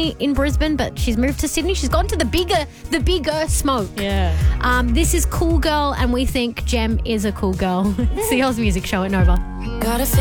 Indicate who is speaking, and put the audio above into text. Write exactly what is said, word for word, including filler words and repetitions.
Speaker 1: originally in Brisbane, but she's moved to Sydney. She's gone to the bigger, the bigger smoke.
Speaker 2: Yeah.
Speaker 1: Um, this is Cool Girl, and we think Gem is a cool girl. It's the Oz Music Show at Nova.
Speaker 3: Gotta